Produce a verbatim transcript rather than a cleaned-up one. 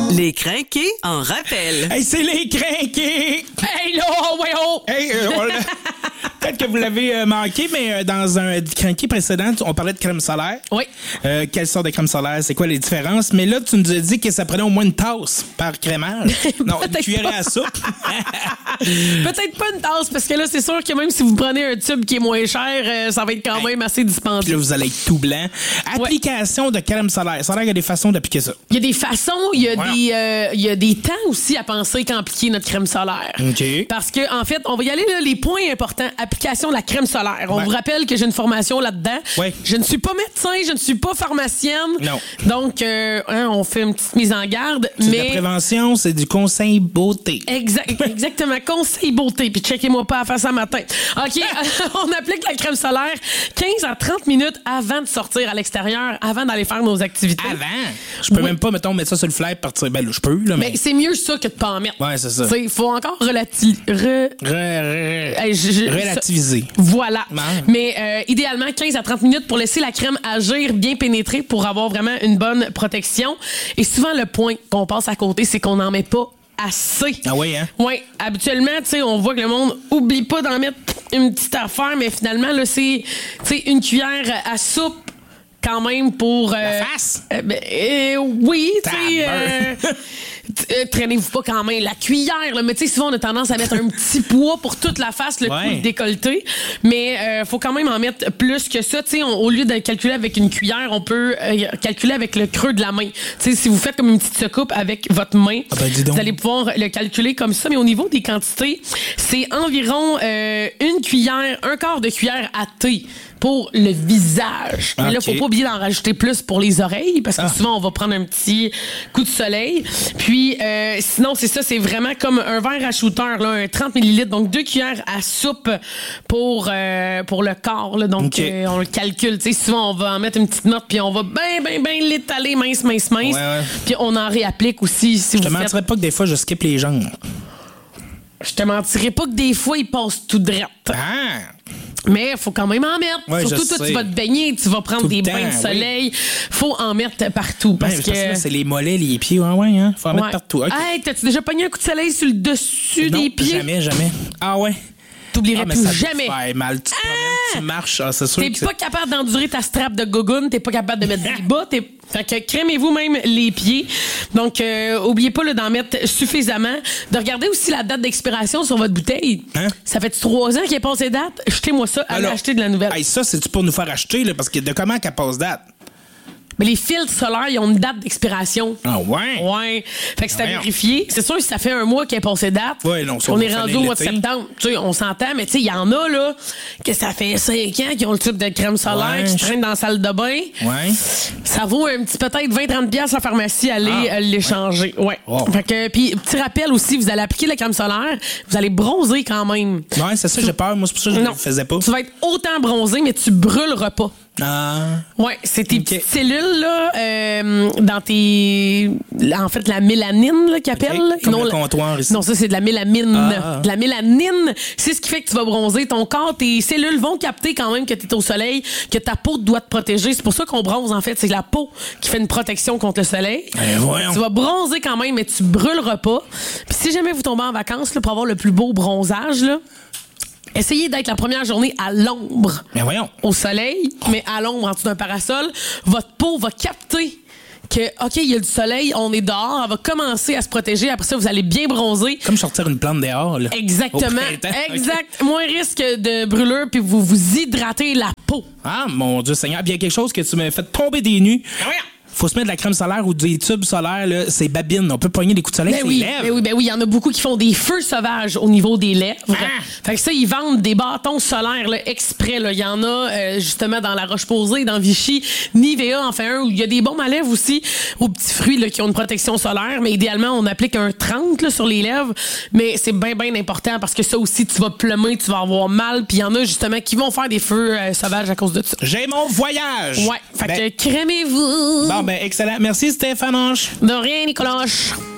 Les crinqués en rappel. Hey, c'est les crinqués! Hey, là, ouais, oh! Hey, euh, on l'a- peut-être que vous l'avez euh, manqué, mais euh, dans un crinqué précédent, on parlait de crème solaire. Oui. Euh, quelle sorte de crème solaire? C'est quoi les différences? Mais là, tu nous as dit que ça prenait au moins une tasse par crémage. Non, une Peut-être cuillère pas. à soupe. Peut-être pas une tasse, parce que là, c'est sûr que même si vous prenez un tube qui est moins cher, euh, ça va être quand même assez Puis là, dispendieux. vous allez être tout blanc. Application de crème solaire. Ça a l'air qu'il y a des façons d'appliquer ça. Il y a des façons, il y a, Voilà. des, euh, il y a des temps aussi à penser quand appliquer notre crème solaire. OK. Parce que, en fait, on va y aller, là, les points importants. Application de la crème solaire. On Ouais. vous rappelle que j'ai une formation là-dedans. Ouais. Je ne suis pas médecin, je ne suis pas pharmacienne. Non. Donc, euh, hein, on fait une petite mise en garde. C'est de mais la prévention, c'est du conseil beauté. Exact, exactement. Conseil beauté. Puis checkez-moi pas à faire ça matin. OK, on applique la crème solaire quinze à trente minutes avant de sortir à l'extérieur, avant d'aller faire nos activités. Avant? Je peux Oui. même pas, mettons, mettre ça sur le fly partir. Ben là, je peux, là, mais. Mais c'est mieux ça que de pas en mettre. Ouais, c'est ça. Il faut encore relati- re- Re- re- Hey, je- je- relativiser. ça- Voilà. Ouais. Mais euh, idéalement, quinze à trente minutes pour laisser la crème agir, bien pénétrer pour avoir vraiment une bonne protection. Et souvent, le point qu'on passe à côté, c'est qu'on n'en met pas assez. Ah oui, hein? Oui, habituellement, tu sais, on voit que le monde oublie pas d'en mettre une petite affaire, mais finalement, là, c'est, tu sais, une cuillère à soupe quand même pour... euh, La face? euh, ben, euh, oui, tu sais... euh, Tabarnak. t- euh, traînez-vous pas quand même la cuillère, là, mais tu sais, souvent, on a tendance à mettre un petit poids pour toute la face, le Ouais. coup de décolleté, mais euh, faut quand même en mettre plus que ça. Tu sais, on- au lieu de calculer avec une cuillère, on peut euh, calculer avec le creux de la main. Tu sais, si vous faites comme une petite secoupe avec votre main, Ah ben, dis donc. vous allez pouvoir le calculer comme ça, mais au niveau des quantités, c'est environ euh, une cuillère, un quart de cuillère à thé pour le visage. Mais là, Ok. faut pas oublier d'en rajouter plus pour les oreilles, parce que Ah. souvent, on va prendre un petit coup de soleil. Puis, euh, sinon, c'est ça, c'est vraiment comme un verre à shooter, là, un trente millilitres, donc deux cuillères à soupe pour, euh, pour le corps. Là, donc, Ok. euh, on le calcule. Tu sais, souvent, on va en mettre une petite note, puis on va bien, bien, bien l'étaler mince, mince, mince. Ouais, ouais. Puis on en réapplique aussi si Je te vous faites... mentirais pas que des fois, je skip les jambes. Je te mentirais pas que des fois, ils passent tout droit. Ah! Mais il faut quand même en mettre. Ouais, Surtout, je toi, sais. tu vas te baigner, tu vas prendre Tout le des temps, bains de oui. soleil. Faut en mettre partout. Ben, Parce parce que. que là, c'est les mollets, les pieds. Ouais, ouais, hein? Faut en mettre Ouais. partout. OK. Hey, t'as-tu déjà pogné un coup de soleil sur le dessus Non, des pieds? jamais, jamais. Ah ouais? T'oublierais Ah, mais plus ça jamais. te fait mal. Tu te promènes, tu marches. Ah, c'est sûr T'es que c'est- pas capable d'endurer ta strap de gogoune, t'es pas capable de mettre des bas, t'es... Fait que crémez-vous même les pieds. Donc, euh, oubliez pas là, d'en mettre suffisamment. De regarder aussi la date d'expiration sur votre bouteille. Hein? Ça fait trois ans qu'il est passé date. Jetez-moi ça, allez Alors, acheter de la nouvelle. Hey, ça, c'est-tu pour nous faire acheter, là? Parce que de comment qu'elle passe date? Mais les filtres solaires, ils ont une date d'expiration. Ah ouais? Ouais. Fait que c'est à Voyons. vérifier. C'est sûr que ça fait un mois qu'il est passé date. Ouais, non, ça, on on est va rendu finir au mois de l'été. septembre. Tu sais, on s'entend, mais tu sais, il y en a, là, que ça fait cinq ans qui ont le tube de crème solaire, Ouais, qui je- traînent dans la salle de bain. Ouais. Ça vaut un petit peut-être vingt à trente piastres à la pharmacie, aller Ah. euh, l'échanger. Ouais. Wow. Fait que, puis, petit rappel aussi, vous allez appliquer la crème solaire, vous allez bronzer quand même. Ouais, c'est ça, j'ai peur. Moi, c'est pour ça que je ne Non. le faisais pas. Tu vas être autant bronzé, mais tu brûleras pas. Ah. Ouais, c'est tes Ok. petites cellules là, euh, dans tes, en fait la mélanine là qu'ils appellent. Ok, là. comme non, le la- comptoir ici. Non, ça c'est de la mélamine. Ah. De la mélanine, c'est ce qui fait que tu vas bronzer. Ton corps, tes cellules vont capter quand même que tu es au soleil, que ta peau doit te protéger. C'est pour ça qu'on bronze en fait, c'est la peau qui fait une protection contre le soleil. Ben, voyons. Tu vas bronzer quand même, mais tu brûleras pas. Puis si jamais vous tombez en vacances là, pour avoir le plus beau bronzage là, essayez d'être la première journée à l'ombre. Mais voyons. Au soleil, mais à l'ombre, en dessous d'un parasol, votre peau va capter que, OK, il y a du soleil, on est dehors, elle va commencer à se protéger. Après ça, vous allez bien bronzer. Comme sortir une plante dehors, là. Exactement. Au printemps. Exact. Moins risque de brûlure, puis vous vous hydratez la peau. Ah, mon Dieu Seigneur. Puis il y a quelque chose que tu m'as fait tomber des nues. Faut se mettre de la crème solaire ou des tubes solaires, là. C'est babine. On peut pogner des coups de soleil Ben sur oui, les lèvres. ben oui, ben oui, il y en a beaucoup qui font des feux sauvages au niveau des lèvres. Ah! Fait que ça, ils vendent des bâtons solaires là, exprès. là. Il y en a euh, justement dans La Roche-Posay, dans Vichy, Nivea en fait un. Où il y a des baumes à lèvres aussi aux petits fruits là, qui ont une protection solaire. Mais idéalement, on applique un trente là, sur les lèvres. Mais c'est bien, bien important parce que ça aussi, tu vas pleumer, tu vas avoir mal. Puis il y en a justement qui vont faire des feux euh, sauvages à cause de ça. J'ai mon voyage. Ouais, fait Ben, que crémez-vous. Bon, ben, excellent. Merci, Stéphanoche. De rien, Nicolas.